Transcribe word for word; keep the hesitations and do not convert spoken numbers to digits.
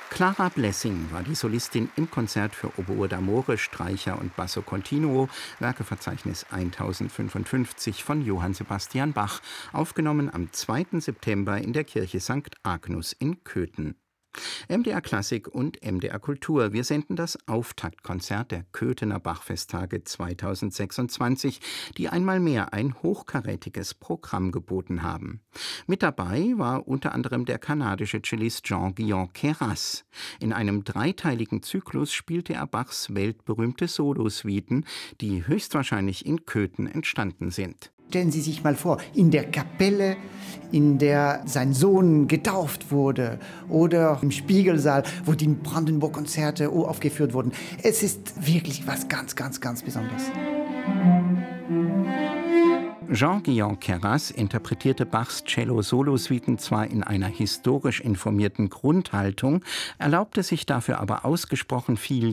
Clara Blessing war die Solistin im Konzert für Oboe d'amore, Streicher und Basso continuo, Werkeverzeichnis tausendfünfundfünfzig von Johann Sebastian Bach, aufgenommen am zweiten September in der Kirche Sankt Agnus in Köthen. M D R Klassik und M D R Kultur, wir senden das Auftaktkonzert der Köthener Bachfesttage zweitausendsechsundzwanzig, die einmal mehr ein hochkarätiges Programm geboten haben. Mit dabei war unter anderem der kanadische Cellist Jean-Guyon Queyras. In einem dreiteiligen Zyklus spielte er Bachs weltberühmte Solosuiten, die höchstwahrscheinlich in Köthen entstanden sind. Stellen Sie sich mal vor, in der Kapelle, in der sein Sohn getauft wurde, oder im Spiegelsaal, wo die Brandenburg-Konzerte aufgeführt wurden. Es ist wirklich was ganz, ganz, ganz Besonderes. Jean-Guyon Queyras interpretierte Bachs Cello-Solosuiten zwar in einer historisch informierten Grundhaltung, erlaubte sich dafür aber ausgesprochen viel